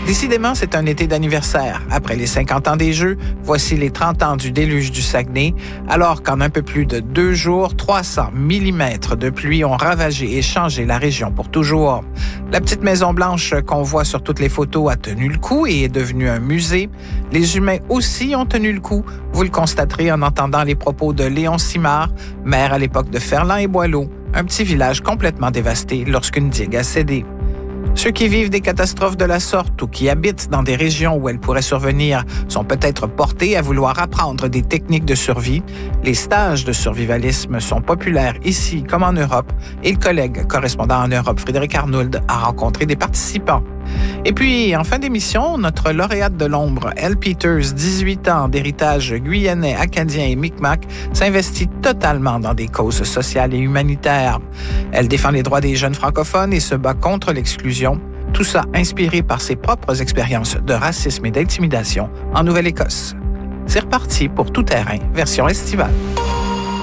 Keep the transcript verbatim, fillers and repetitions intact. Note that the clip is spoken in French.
Décidément, c'est un été d'anniversaire. Après les cinquante ans des Jeux, voici les trente ans du déluge du Saguenay, alors qu'en un peu plus de deux jours, trois cents millimètres de pluie ont ravagé et changé la région pour toujours. La petite Maison-Blanche qu'on voit sur toutes les photos a tenu le coup et est devenue un musée. Les humains aussi ont tenu le coup. Vous le constaterez en entendant les propos de Léon Simard, maire à l'époque de Ferland et Boileau, un petit village complètement dévasté lorsqu'une digue a cédé. Ceux qui vivent des catastrophes de la sorte ou qui habitent dans des régions où elles pourraient survenir sont peut-être portés à vouloir apprendre des techniques de survie. Les stages de survivalisme sont populaires ici comme en Europe et le collègue correspondant en Europe, Frédéric Arnould, a rencontré des participants. Et puis, en fin d'émission, notre lauréate de l'ombre, Elle Peters, dix-huit ans, d'héritage guyanais, acadien et micmac, s'investit totalement dans des causes sociales et humanitaires. Elle défend les droits des jeunes francophones et se bat contre l'exclusion. Tout ça inspiré par ses propres expériences de racisme et d'intimidation en Nouvelle-Écosse. C'est reparti pour Tout terrain, version estivale.